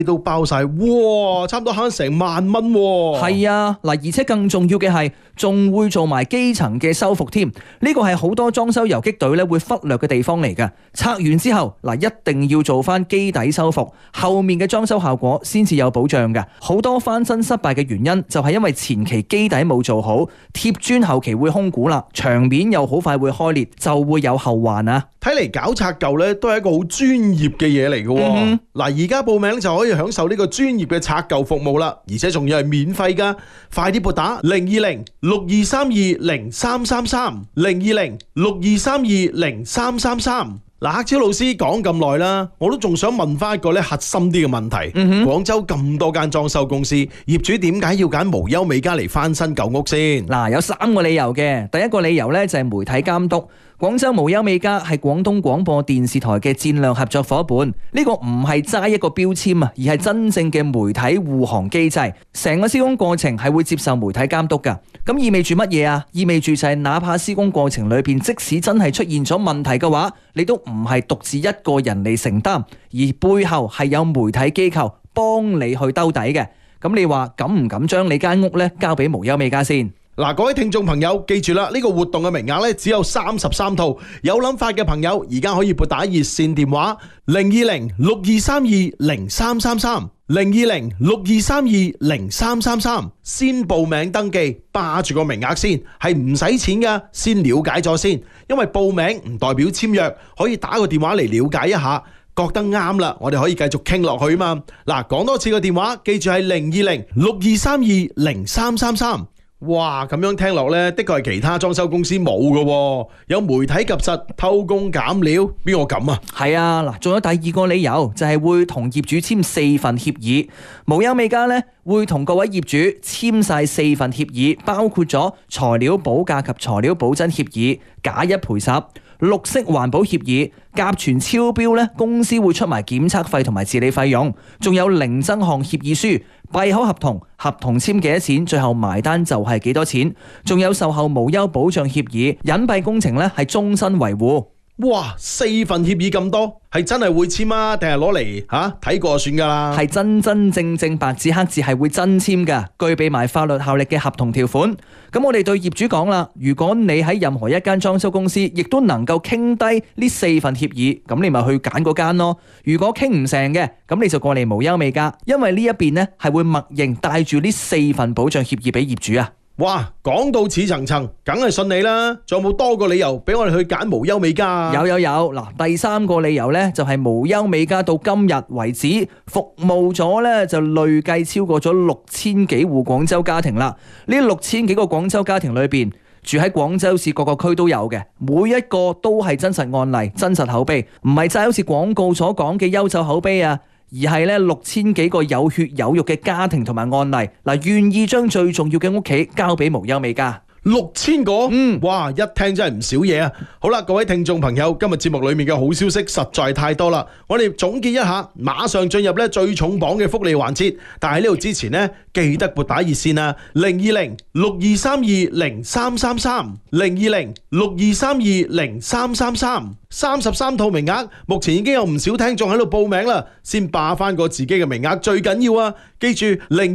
都包晒，哇，差唔多慳成萬蚊喎。 係啊，嗱，而且更重要嘅係，仲會做埋基層嘅修復添。呢個係好多裝修游擊隊咧會忽略嘅地方嚟㗎。拆完之後，嗱，一定要做翻基底修復，後面嘅裝修效果先至有保障㗎。好多翻新失敗嘅原因就係因為前期基底冇做好，貼磚後期會空鼓啦，牆面又好快會開裂，就會有後患啊。 睇嚟搞拆舊咧都係一個好專業嘅嘢嚟嘅。嗱，而家報名就可以享受呢個專業嘅拆舊服務啦，而且仲要係免費噶。快啲撥打020-6232-0333，020-6232-0333。嗱，黑超老師講咁耐啦，我都仲想問翻一個咧核心啲嘅問題。廣州咁多間裝修公司，業主點解要揀無憂美家嚟翻新舊屋先？ 嗱，有3個理由嘅。第一個理由咧就係媒體監督。廣州無憂美家係廣東廣播電視台嘅戰略合作伙伴，呢個唔係齋一個標籤啊，而係真正嘅媒體護航機制。成個施工過程係會接受媒體監督㗎。咁意味住乜嘢啊？意味住就係哪怕施工過程裏邊即使真係出現咗問題嘅話，你都唔係獨自一個人嚟承擔，而背後係有媒體機構幫你去兜底嘅。咁你話敢唔敢將你間屋咧交俾無憂美家先？ 嗱，各位聽眾朋友記住啦，呢個活動嘅名額咧只有33套，有諗法嘅朋友而家可以撥打熱線電話020-6232-0333，020-6232-0333，先報名登記，霸住個名額先，係唔使錢噶，先了解咗先，因為報名唔代表簽約，可以打個電話嚟了解一下，覺得啱啦，我哋可以繼續傾落去嘛。嗱，講多次個電話，記住係020-6232-0333。哇，咁樣聽落呢，的確係其他裝修公司冇嘅，有媒體及實，偷工減料，邊個敢啊？ 係啊，嗱，仲有第二個理由就係會同業主簽4份協議。無憂美家呢會同各位業主簽晒4份協議，包括咗材料保價及材料保真協議、假一賠十、綠色環保協議，甲醛超標呢，公司會出埋檢測費同埋治理費用，仲有零增項協議書、閉口合同，合同簽幾多錢，最後埋單就係幾多錢，仲有售後無憂保障協議，隱蔽工程呢係終身維護。 哇，4份協議咁多，係真係會簽啊？定係攞嚟睇過就算噶啦？ 係真真正正白紙黑字係會真簽噶，具備埋法律效力嘅合同條款。咁我哋對業主講啦，如果你喺任何一間裝修公司，亦都能夠傾低呢4份協議，咁你咪去揀嗰間咯。如果傾唔成嘅，咁你就過嚟無憂美家，因為呢一邊呢係會默認帶住呢4份保障協議俾業主啊。 哇，講到似層層，梗係信你啦！仲有冇多個理由俾我哋去揀無憂美家？ 有，嗱，第3個理由呢，就係無憂美家到今日為止服務咗呢，就累計超過咗6000幾戶廣州家庭啦。呢6000幾個廣州家庭裏邊，住喺廣州市各個區都有嘅，每一個都係真實案例、真實口碑，唔係齋好似廣告所講嘅優秀口碑啊！而係咧6000幾個有血有肉嘅家庭同埋案例，嗱，願意將最重要嘅屋企交俾無憂美家。 6000個，哇，一聽真係唔少嘢啊！好啦，各位聽眾朋友，今日節目裏面嘅好消息實在太多啦，我哋總結一下，馬上進入咧最重磅嘅福利環節。但係喺呢度之前呢，記得撥打熱線啊，020-6232-0333，020-6232-0333。33套名額，目前已經有唔少聽眾喺度報名啦，先霸翻個自己嘅名額最緊要啊！記住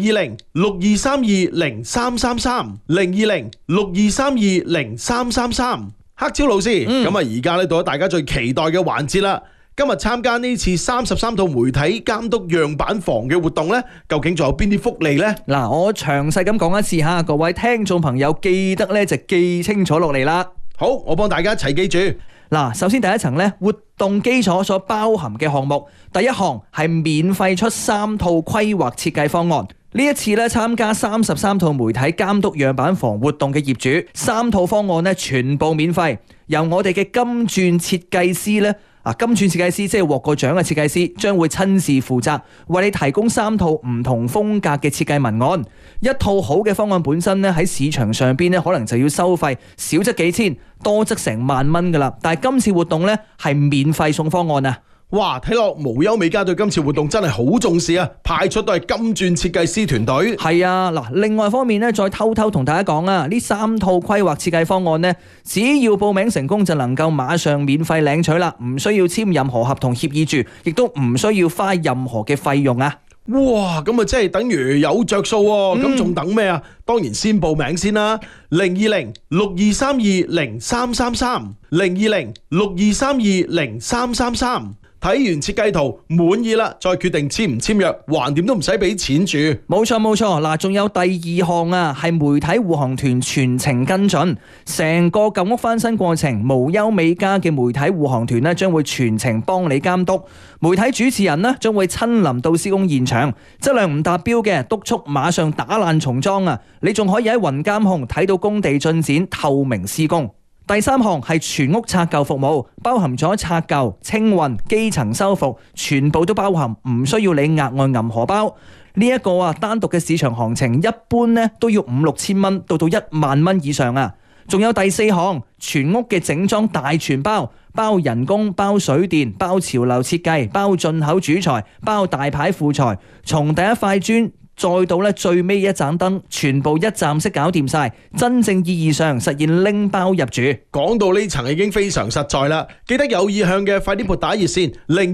020-6232-0333，020-6232-0333。黑超老師，咁啊而家咧到咗大家最期待嘅環節啦。今日參加呢次33套媒體監督樣板房嘅活動呢，究竟仲有邊啲福利呢？ 嗱，我詳細咁講一次吓，各位聽眾朋友記得咧就記清楚落嚟啦。 好，我幫大家一齊記住。 嗱，首先第一層咧，活動基礎所包含嘅項目，第一項係免費出3套規劃設計方案。呢一次咧參加33套媒體監督樣板房活動嘅業主，3套方案咧全部免費，由我哋嘅金鑽設計師咧。金鑽設計師即係獲過獎嘅設計師，將會親自負責為你提供3套唔同風格嘅設計文案。一套好嘅方案本身咧喺市場上邊咧可能就要收費，少則幾千，多則成萬蚊噶啦。但係今次活動咧係免費送方案啊！ 哇，睇落無憂美家對今次活動真係好重視啊，派出都係金鑽設計師團隊。係啊，嗱，另外方面咧，再偷偷同大家講啊，呢3套規劃設計方案呢，只要報名成功就能夠馬上免費領取啦，唔需要簽任何合同協議住，亦都唔需要花任何嘅費用啊。 哇，咁啊即係等於有着數喎，咁仲等咩啊？當然先報名先啦，020-6232-0333，020-6232-0333。睇完設計圖滿意啦，再決定簽唔簽約，橫掂都唔使俾錢住。 冇錯冇錯，嗱，仲有第二項啊，係媒體護航團全程跟進，成個舊屋翻新過程無憂美家嘅媒體護航團呢，將會全程幫你監督。媒體主持人呢，將會親臨到施工現場，質量唔達標嘅督促馬上打爛重裝啊！你仲可以喺雲監控睇到工地進展，透明施工。第三項係全屋拆舊服務，包含咗拆舊、清運、基層修復，全部都包含，唔需要你額外揞荷包。呢一個單獨嘅市場行情一般呢都要5-6千蚊到1萬蚊以上啊！仲有第四項，全屋嘅整裝大全包，包人工、包水電、包潮流設計、包進口主材、包大牌副材，從第一塊磚再到最尾一盞燈，全部一站式搞掂晒，真正意義上實現拎包入住。 講到呢層已經非常實在啦，記得有意向嘅快啲撥打熱線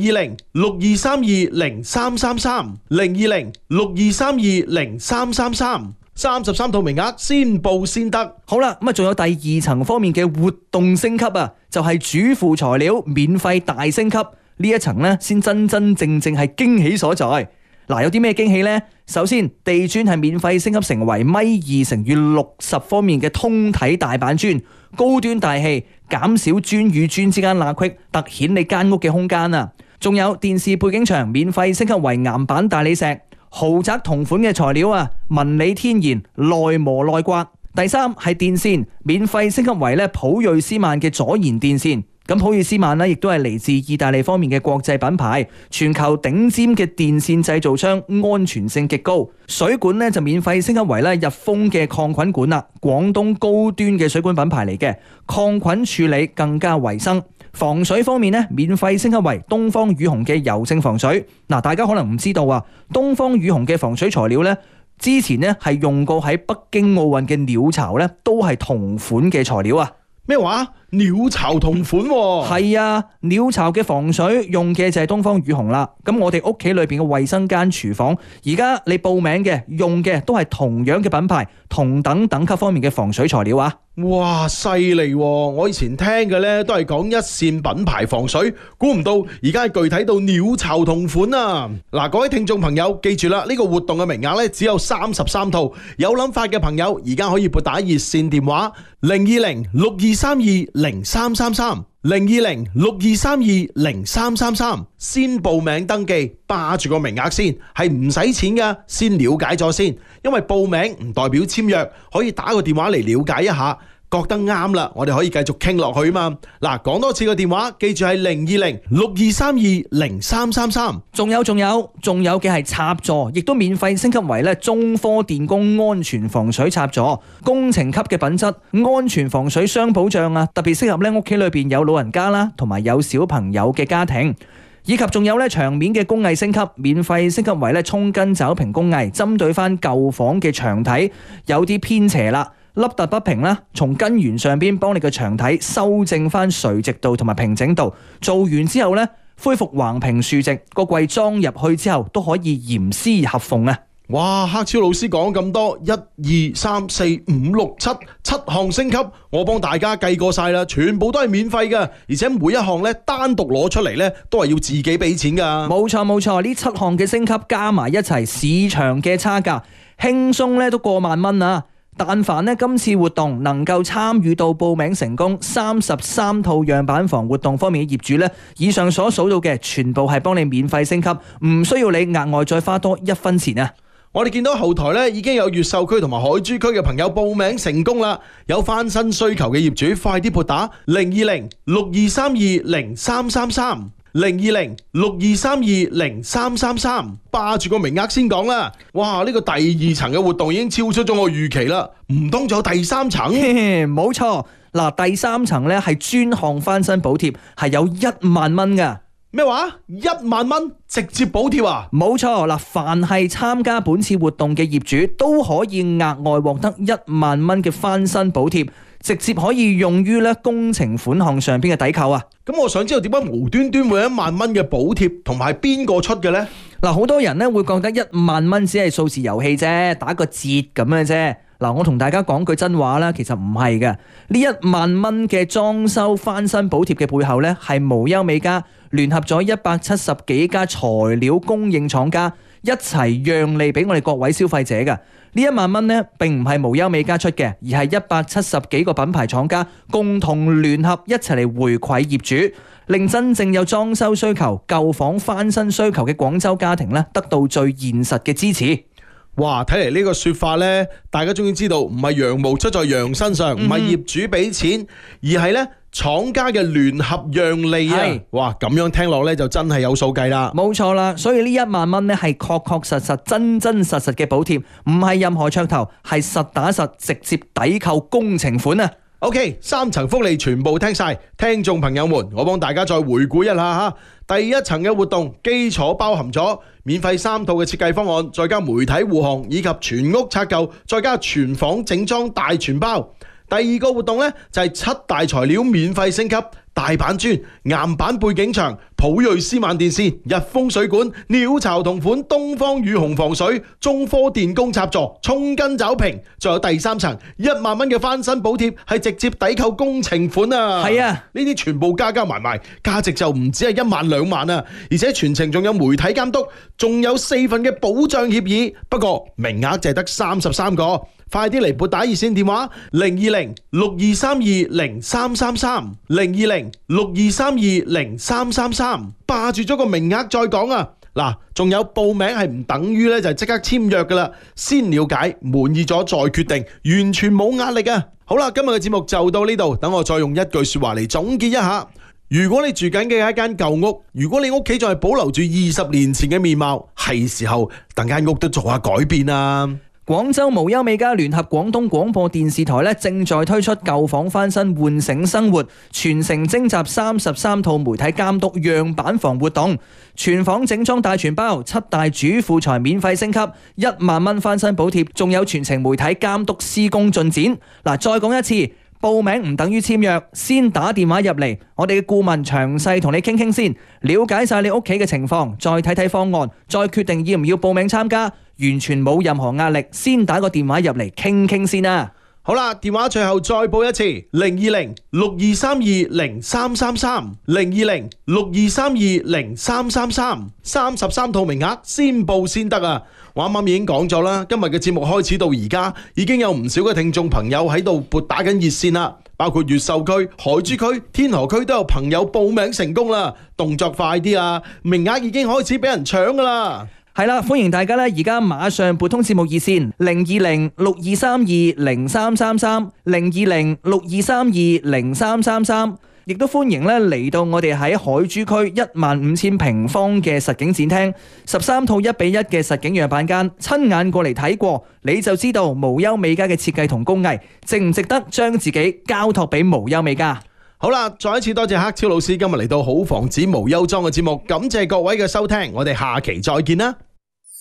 020-6232-0333，020-6232-0333。33套名額先報先得。 好啦，咁仲有第二層方面嘅活動升級啊，就係主輔材料免費大升級。呢一層呢，先真真正正係驚喜所在。嗱，有啲咩驚喜呢？首先，地磚係免費升級成為1.2x60方面嘅通體大板磚，高端大氣，減少磚與磚之間罅隙，凸顯你間屋嘅空間啊！仲有電視背景牆免費升級為岩板大理石，豪宅同款嘅材料啊，紋理天然，耐磨耐刮。第三係電線，免費升級為普銳斯曼嘅左燃電線。咁普銳斯曼亦都係嚟自意大利方面嘅國際品牌，全球頂尖嘅電線製造商，安全性極高。水管就免費升級為日豐嘅抗菌管啦，廣東高端嘅水管品牌嚟嘅，抗菌處理更加衛生。防水方面免費升級為東方雨虹嘅柔性防水。嗱，大家可能唔知道啊，東方雨虹嘅防水材料之前係用過喺北京奧運嘅鳥巢都係同款嘅材料啊。 咩話？鳥巢同款喎？ 係啊，鳥巢嘅防水用嘅就係東方雨虹啦。咁我哋屋企裏邊嘅衛生間、廚房，而家你報名嘅用嘅都係同樣嘅品牌、同等等級方面嘅防水材料啊。 哇，犀利喎！我以前聽嘅都係講一線品牌防水，估唔到而家係具體到鳥巢同款啊！嗱，各位聽眾朋友記住啦，呢個活動嘅名額只有33套，有諗法嘅朋友而家可以撥打熱線電話020-6232-0333，020-6232-0333，先報名登記，霸住個名額先，係唔使錢噶，先了解咗先，因為報名唔代表簽約，可以打個電話嚟了解一下。覺得啱啦，我哋可以繼續傾落去嘛。嗱，講多次個電話，記住係020-6232-0333。 仲有嘅係插座，亦都免費升級為中科電工安全防水插座，工程級嘅品質，安全防水雙保障啊！特別適合屋企裏邊有老人家啦，同埋有小朋友嘅家庭。以及仲有牆面嘅工藝升級，免費升級為沖根爪平工藝，針對翻舊房嘅牆體有啲偏斜啦，凹凸不平啦，從根源上邊幫你嘅牆體修正翻垂直度同埋平整度，做完之後恢復橫平豎直，個櫃裝入去之後都可以嚴絲合縫啊！ 哇，黑超老師講咁多，1、2、3、4、5、6、7項升級，我幫大家計過晒啦，全部都係免費嘅，而且每一項單獨攞出嚟都係要自己俾錢噶。 冇錯，呢7項嘅升級加埋一齊，市場嘅差價輕鬆都過萬蚊啊！但凡今次活動能夠參與到報名成功，33套樣板房活動方面嘅業主以上所數到嘅全部係幫你免費升級，唔需要你額外再花多1分錢啊！ 我哋見到後台已經有越秀區同埋海珠區嘅朋友報名成功啦，有翻新需求嘅業主快啲撥打020-6232-0333，020-6232-0333，霸住個名額先講啦。哇，呢個第2層嘅活動已經超出咗我預期啦，唔通仲有第3層？ 冇錯，嗱，第3層係專項翻新補貼，係有1萬蚊噶。 咩話？1萬蚊直接補貼啊？ 冇錯，嗱，凡係參加本次活動嘅業主都可以額外獲得1萬蚊嘅翻新補貼， 直接可以用於咧工程款項上邊嘅抵扣啊。 咁我想知道點解無端端會有1萬蚊嘅補貼，同埋邊個出嘅呢？ 嗱，好多人咧會覺得1萬蚊只係數字遊戲啫，打個折咁嘅啫。嗱，我同大家講句真話啦，其實唔係嘅。呢1萬蚊嘅裝修翻新補貼嘅背後咧，係無憂美家聯合咗170幾家材料供應廠家一齊讓利俾我哋各位消費者嘅。呢1萬蚊呢並唔係無憂美家出嘅，而係170幾個品牌廠家共同聯合一齊嚟回饋業主，令真正有裝修需求、舊房翻新需求嘅廣州家庭咧得到最現實嘅支持。 哇！睇嚟呢個說法呢，大家終於知道唔係羊毛出在羊身上，唔係業主俾錢，而係呢廠家嘅聯合讓利啊！哇，咁樣聽落呢，就真係有數計啦。 冇錯啦，所以呢1萬蚊呢係確確實實、真真實實嘅補貼，唔係任何噱頭，係實打實直接抵扣工程款啊 ！OK， 3層福利全部聽晒，聽眾朋友們，我幫大家再回顧一下吓。第一層嘅活動基礎包含咗免費3套嘅設計方案，再加媒體護航以及全屋拆舊，再加全房整裝大全包。第二個活動呢，就係7大材料免費升級，大板磚、岩板背景牆、普銳絲幔電線、日風水管、鳥巢同款東方雨虹防水、中科電工插座、沖根爪屏，仲有第3層1萬蚊嘅翻新補貼，係直接抵扣工程款啊！ 係啊， 呢啲全部加埋埋，價值就唔止係1萬2萬啊！而且全程仲有媒體監督，仲有4份嘅保障協議。不過名額就係得33個。快啲嚟撥打熱線電話020-6232-0333，020-6232-0333，霸住咗個名額再講啊！嗱，仲有報名係唔等於咧就即刻簽約噶啦，先了解滿意咗再決定，完全冇壓力啊！好啦，今日嘅節目就到呢度，等我再用一句說話嚟總結一下。如果你住緊嘅係一間舊屋，如果你屋企仲係保留住20年前嘅面貌，係時候等間屋都做下改變啊！ 廣州無憂美家聯合廣東廣播電視台正在推出舊房翻新喚醒生活全城徵集33套媒體監督樣板房活動，全房整裝大全包，7大主婦材免費升級，1萬蚊翻新補貼，仲有全程媒體監督施工進展。嗱，再講一次，報名唔等於簽約，先打電話入嚟，我哋嘅顧問詳細同你傾傾先，了解晒你屋企嘅情況，再睇睇方案，再決定要唔要報名參加。完全冇任何壓力，先打個電話入嚟傾傾先啊！ 好啦，電話最後再報一次，020-6232-0333，020-6232-0333， 33套名額，先報先得啊！我啱啱已經講咗啦，今日嘅節目開始到而家，已經有唔少嘅聽眾朋友喺度撥打緊熱線啦，包括越秀區、海珠區、天河區都有朋友報名成功啦，動作快啲啊！名額已經開始俾人搶噶啦！ 係啦，歡迎大家而家馬上撥通節目熱線020-6232-0333，020-6232-0333，亦都歡迎嚟到我哋喺海珠區15000平方嘅實景展廳，13套1:1嘅實景樣板間，親眼過嚟睇過，你就知道無憂美家嘅設計同工藝值唔值得將自己交託俾無憂美家。 好啦，再一次多謝黑超老師今日嚟到好房子無憂裝嘅節目，感謝各位嘅收聽，我哋下期再見啦。